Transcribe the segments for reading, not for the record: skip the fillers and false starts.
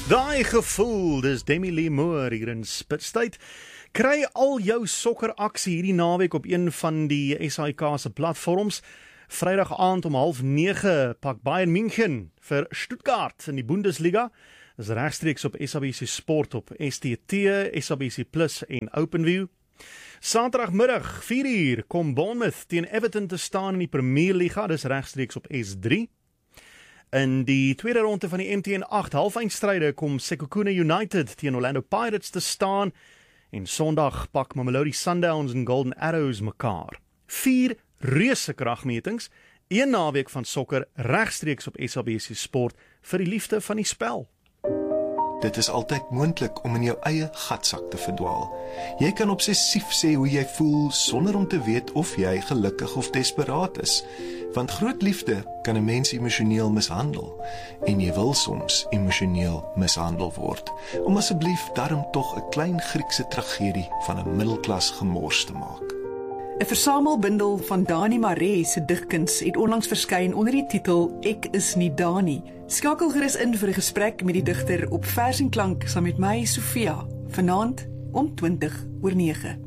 Daai gevoel, dis Demi Lee Moore hier in Spitstyd. Kry al jou sokkeraksie hierdie naweek op een van die SAIK se platforms. Vrydag aand om 8:30 pak Bayern München vir Stuttgart in die Bundesliga. Dis regstreeks op SABC Sport op STT, SABC Plus en OpenView. Saterdagmiddag 4:00 kom Bournemouth teen Everton te staan in die Premier Liga, dis regstreeks op S3. In die tweede ronde van die MTN 8 halfeindstryde kom Sekhukhune United teen Orlando Pirates te staan en Sondag pak Mamelodi Sundowns en Golden Arrows mekaar. 4 reuse kragmetings, een naweek van sokker regstreeks op SABC Sport vir die liefde van die spel. Dit is altyd moontlik om in jou eie gatsak te verdwaal. Jy kan obsessief sê hoe jy voel sonder om te weet of jy gelukkig of desperaat is. Want groot liefde kan 'n mens emosioneel mishandel en jy wil soms emosioneel mishandel word. Om asseblief daarom tog 'n klein Griekse tragedie van 'n middelklas gemors te maak. 'n Versamelbundel van Dani Maree se digkuns het onlangs verskyn onder die titel Ek is nie Dani. Skakel gerus in vir 'n gesprek met die digter op Vers en Klank saam met my Sofia, vanaand om 20:09.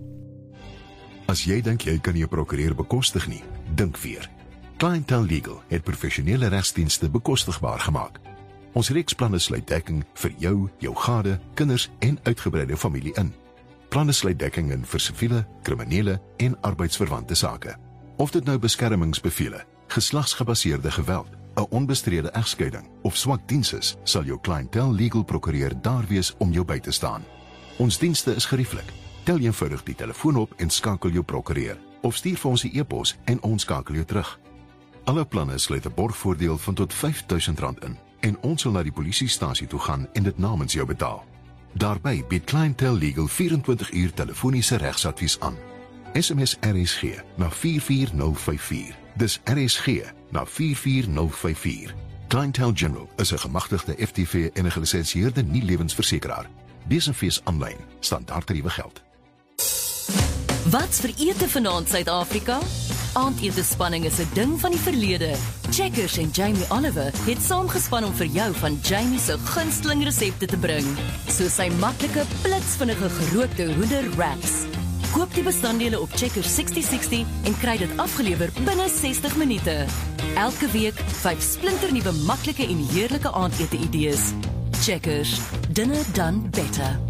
As jy dink jy kan nie 'n prokureur bekostig nie, dink weer. Clientele Legal het professionele regsdienste bekostigbaar gemaak. Ons reeksplanne sluit dekking vir jou, jou gade, kinders en uitgebreide familie in. Planne sluit dekking in vir siviele, kriminele en arbeidsverwante sake. Of dit nou beskermingsbevele, geslagsgebaseerde geweld, 'n onbestrede egskeiding of swak diens is, sal jou Clientele Legal prokureur daar wees om jou by te staan. Ons dienste is gerieflik. Tel eenvoudig die telefoon op en skakel jou prokureur, of stuur vir ons 'n e-pos en ons skakel jou terug. Alle planne sluit 'n borgvoordeel van tot R5,000 in en ons sal na die polisiestasie toe gaan en dit namens jou betaal. Daarby bied Clientele Legal 24 uur telefoniese regsadvies aan. SMS RSG na 44054. Dis RSG na 44054. Clientele General is 'n gemagtigde FTV en 'n gelisensieerde nie-lewensversekeraar. Besenfees aanlyn, standaardtariewe geld. Wat's vir ete vanaand Suid-Afrika? Aandetespanning is 'n ding van die verlede. Checkers en Jamie Oliver het saamgespan om vir jou van Jamie se gunsteling resepte te bring, soos sy maklike, blitsvinnige gerookte hoender wraps. Koop die bestanddele op Checkers 6060 en kry dit afgelewer binne 60 minute. Elke week 5 splinternuwe maklike en heerlike aandete idees. Checkers, dinner done better.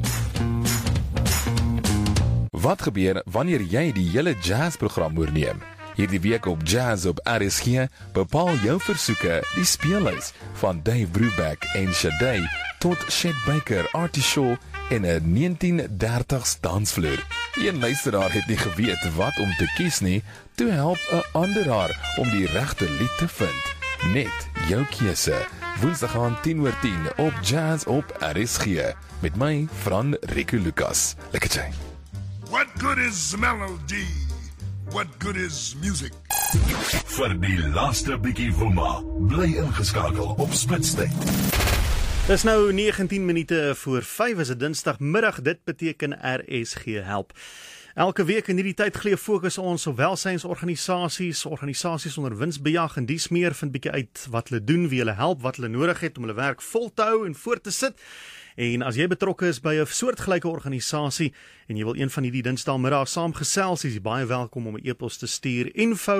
Wat gebeur wanneer jy die hele jazzprogram oorneem? Hierdie week op Jazz op RSG bepaal jou versoeke die speellys van Dave Brubeck en Sade tot Chet Baker, Artie Shaw en 'n 1930s dansvloer. Een luisteraar het nie geweet wat om te kies nie, toe help 'n ander haar om die regte lied te vind. Net jou keuse. Woensdag aand 10:10 op Jazz op RSG met my Fran Rico Lucas. Lekker tjie. What good is melody? What good is music? Vir die laaste bietjie woema, bly ingeskakel op Spitstyd. Dis nou 19 minute voor 5, is 'n Dinsdagmiddag, dit beteken RSG help. Elke week in hierdie tyd gee fokus ons op welsynsorganisasies, organisasies onder winsbejag en dies meer, vind bietjie uit wat hulle doen, wie hulle help, wat hulle nodig het om hulle werk vol te hou en voort te sit. En as jy betrokke is by 'n soortgelyke organisasie en jy wil een van hierdie Dinsdagmiddag saamgesels, is jy baie welkom om 'n e-pos te stuur,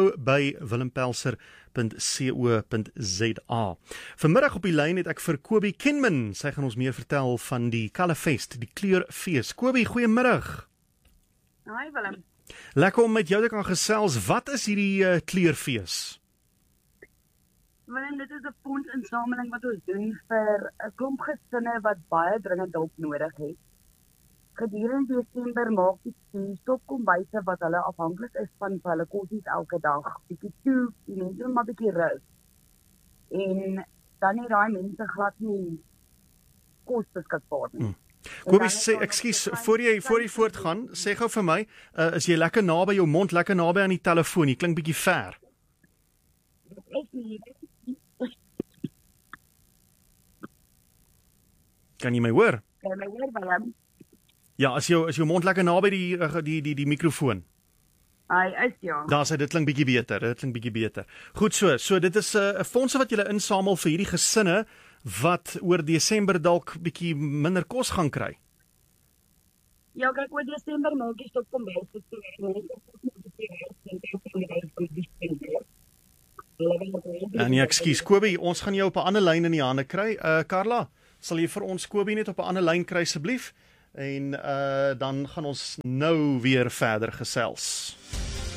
info@willempelser.co.za. Vanmiddag op die lyn het ek vir Kobie Kenman. Sy gaan ons meer vertel van die Colorfest, die kleurfees. Kobie, goeiemiddag. Hi Willem. Lekker om met jou te kan gesels. Wat is hierdie kleurfees? Willem, dit is 'n fondsinsameling wat ons doen vir 'n klomp gesinne wat baie dringend hulp nodig het. Gedurende Desember maak die stopkombuise wat hulle afhanklik is van hulle kosies elke dag bietjie toe, die mense maar bietjie rus. En dan het daai mense glad nie kos beskikbaar nie. Kobie, sê ekskuus, voor jy voortgaan, sê gou vir my, is jy lekker naby jou mond, lekker naby aan die telefoon? Jy klink bietjie ver. Kan jy my hoor? Kan jy my hoor, Willem? Ja, is jou mond lekker naby die mikrofoon? Hy is ja. Daar sê dit klink bietjie beter. Goed so dit is 'n fondse wat julle insamel vir hierdie gesinne wat oor Desember dalk bietjie minder kos gaan kry. Ja, kyk, oor Desember maak jy stop kombuis toe. Nee, ekskuus Kobie, ons gaan jou op 'n ander lyn in die hande kry. Carla, sal jy vir ons Kobie net op 'n ander lyn kry asseblief? En dan gaan ons nou weer verder gesels.